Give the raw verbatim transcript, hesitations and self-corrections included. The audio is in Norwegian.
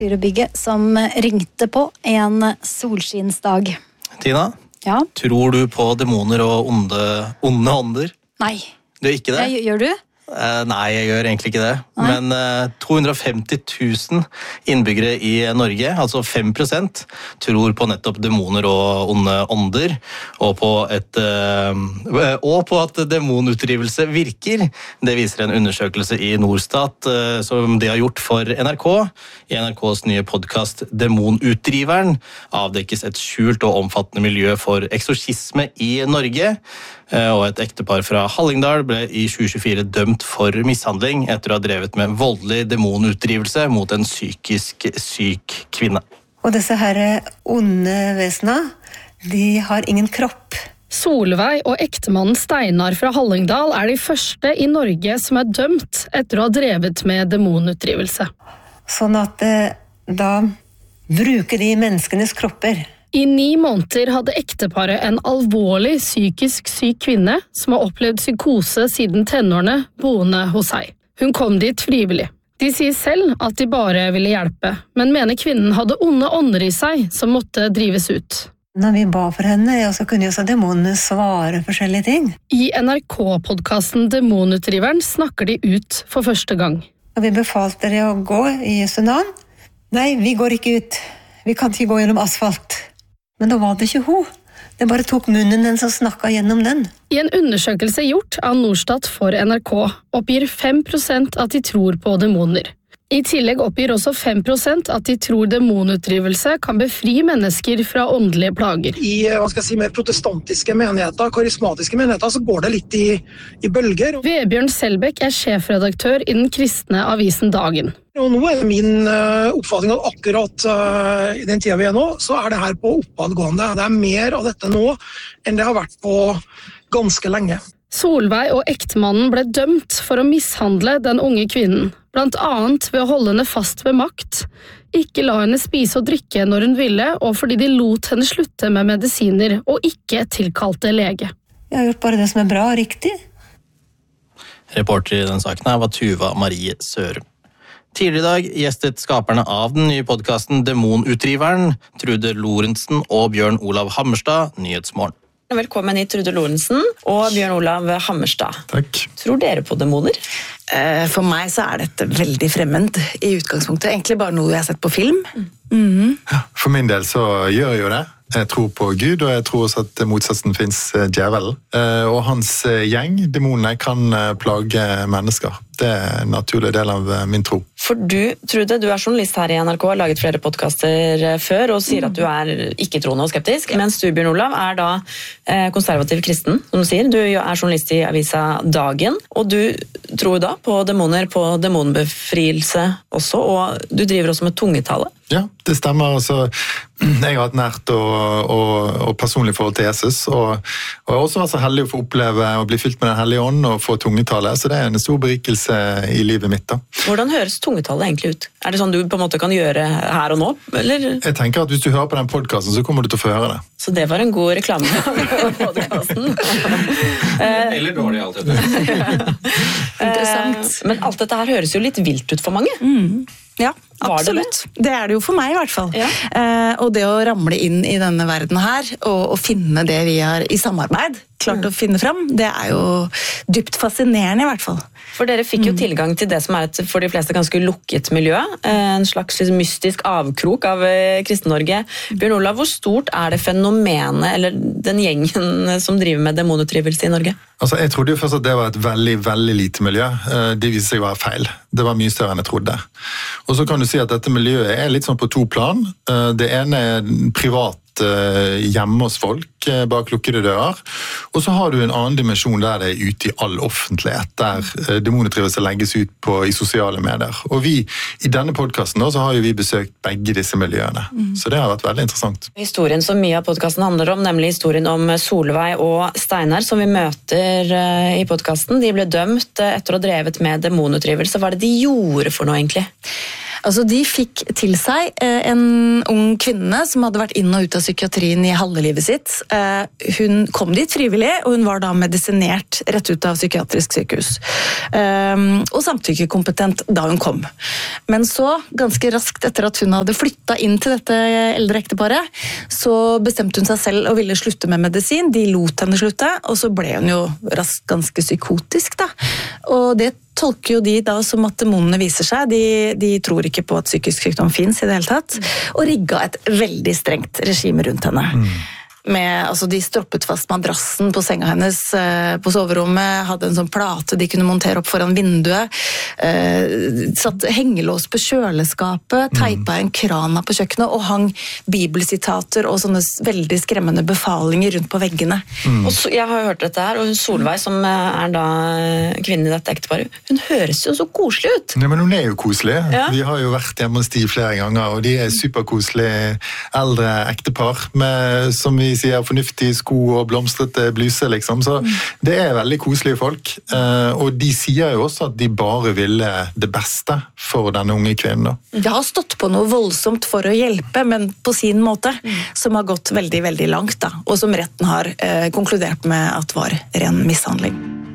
Styrebygget som ringte på en solskinsdag. Tina, ja? Tror du på demoner og onde, onde ånder? Nei. Du gjør ikke det? Jeg, gjør du? Uh, nei, jeg gjør egentlig ikke det. Nei. Men uh, to hundre og femti tusen innbyggere i Norge, altså fem prosent, tror på nettopp demoner og onde ånder, og på, et, uh, og på at demonutdrivelse virker. Det viser en undersøkelse i Norstat uh, som de har gjort for N R K. I N R K's nye podcast Demonutdriveren avdekkes et skjult og omfattende miljø for eksorsisme i Norge. Og et ektepar fra Hallingdal ble i tjue tjuefire dømt for mishandling etter å ha drevet med voldelig demonutdrivelse mot en psykisk syk kvinne. Og disse her onde vesene, de har ingen kropp. Solveig og ektemannen Steinar fra Hallingdal er de første i Norge som er dømt etter å ha drevet med demonutdrivelse. Sånn at da bruker de menneskenes kropper. I ni måneder hadde ekteparet en alvorlig psykisk syk kvinne som har opplevd psykose siden tenårene boende hos seg. Hun kom dit frivillig. De sier selv at de bare ville hjelpe, men mener kvinnen hadde onde ånder i seg som måtte drives ut. Når vi ba for henne, så kunne jo så demonene svare forskjellige ting. I N R K-podcasten Demonutdriveren snakker de ut for første gang. Og vi befalte dere å gå i Jesu navn. Nei, vi går ikke ut. Vi kan ikke gå gjennom asfalt. Men da var det ikke hun. Det bare tok munnen den som snakket gjennom den. I en undersøkelse gjort av Norstat for N R K oppgir fem prosent at de tror på demoner. I tillegg oppgir også fem prosent at de tror demonutdrivelse kan befri mennesker fra åndelige plager. I hva skal jeg si, mer protestantiske menigheter, karismatiske menigheter, så går det litt i, i bølger. Vebjørn Selbekk er sjefredaktør i den kristne avisen Dagen. Og nå er det min uh, oppfatning at akkurat uh, i den tida vi er nå, så er det her på oppadgående. Det er mer av dette nå enn det har vært på ganske lenge. Solveig og ektemannen ble dømt for å mishandle den unge kvinnen, blant annet ved å holde henne fast ved makt, ikke la henne spise og drikke når hun ville, og fordi de lot henne slutte med medisiner og ikke tilkalte lege. Jeg har gjort bare det som er bra og riktig. Reporter i den saken her var Tuva Marie Sørum. Tidligere i dag gjestet skaperne av den nye podcasten Demonutdriveren, Trude Lorentzen og Bjørn Olav Hammerstad, Nyhetsmorgen. Velkommen hit, Trude Lorentzen og Bjørn Olav Hammerstad. Takk. Tror dere på demoner? For meg så er dette veldig fremmed i utgangspunktet. Egentlig bare noe jeg har sett på film. Mm. For min del så gjør jeg jo det. Jeg tror på Gud, og jeg tror også at motsatsen finnes djevelen. Og hans gjeng, demonene, kan plage mennesker. Det er en naturlig del av min tro. For du, Trude, du er journalist her i N R K, har laget flere podcaster før, og sier at du er ikke-troende og skeptisk, mens du, Bjørn Olav, er da konservativ kristen, som du sier. Du er journalist i avisa Dagen, og du tror da på demoner, på demonbefrielse også, og du driver også med tungetale. Ja, det stemmer. Altså, jeg har hatt nært og, og, og personlig forhold til Jesus, og, og jeg har også vært så heldig å få oppleve å bli fylt med den hellige ånd og få tungetale, så det er en stor berikelse i livet mitt. Da. Hvordan høres tungetale egentlig ut? Er det sånn du på en måte kan gjøre her og nå? Eller? Jeg tenker at hvis du hører på den podcasten, så kommer du til å få høre det. Så det var en god reklame på podcasten. Eller dårlig alt dette. Interessant. Men alt dette her høres jo litt vilt ut for mange. Mm. Ja, Det, absolutt. Det? det er det jo for meg i hvert fall. Ja. Eh, og det å ramle inn i denne verden her, og, og finne det vi har i samarbeid, klart mm. å finne fram, det er jo dypt fascinerende i hvert fall. For dere fikk jo tilgang til det som er et for de fleste ganske lukket miljø, en slags liksom, mystisk avkrok av Kristen-Norge. Bjørn Olav, hvor stort er det fenomenet, eller den gjengen som driver med demonutdrivelse i Norge? Altså, jeg trodde jo først at det var et veldig, veldig lite miljø. Det viste seg å være feil. Det var mye større enn jeg trodde. Og så kan du si at dette miljøet er litt sånn på to plan. Det ene er privat hjemme hos folk bak lukkede dører, og så har du en annen dimensjon der det er ute i all offentlighet, der demonutdrivelse legges ut på, i sosiale medier. Og vi, i denne podcasten da, så har jo vi besøkt begge disse miljøene, mm. så det har vært veldig interessant. Historien som mye av podcasten handler om, nemlig historien om Solveig og Steinar, som vi møter i podcasten, de ble dømt etter å ha drevet med demonutdrivelse. Hva er det de gjorde for noe egentlig? Altså, de fikk til seg eh, en ung kvinne som hadde vært inn og ut av psykiatrien i halve livet sitt. Eh, hun kom dit frivillig, og hun var da medisinert rett ut av psykiatrisk sykehus. Eh, og samtykkekompetent da hun kom. Men så, ganske raskt etter at hun hadde flyttet inn til dette eldre ekteparet, så bestemte hun seg selv og ville slutte med medisin. De lot henne slutte, og så ble hun jo raskt ganske psykotisk da. Og det tolker jo de da som at demonene viser seg. De, de tror ikke på at psykisk sykdom finnes i det hele tatt. Og rigget et veldig strengt regime rundt henne. Mm. Med, altså de stroppet fast madrassen på senga hennes eh, på soverommet, hadde en sånn plate de kunne montere opp foran vinduet, eh, satt hengelås på kjøleskapet, teipa en krana på kjøkkenet og hang bibelsitater og sånne veldig skremmende befalinger rundt på veggene. Mm. Og så, jeg har hørt dette her, og Solveig, som er da kvinnen i dette ekteparet, hun høres jo så koselig ut. Nei, men hun er jo koselig. Ja. Vi har jo vært hjemme hos de flere ganger, og de er superkoselige eldre ektepar med, som vi sier, fornuftige sko og blomstrete bluse, liksom. Så det er veldig koselige folk. Og de sier jo også at de bare ville det beste for denne unge kvinnen. De har stått på noe voldsomt for å hjelpe, men på sin måte, som har gått veldig, veldig langt, da. Og som retten har eh, konkludert med at var ren mishandling.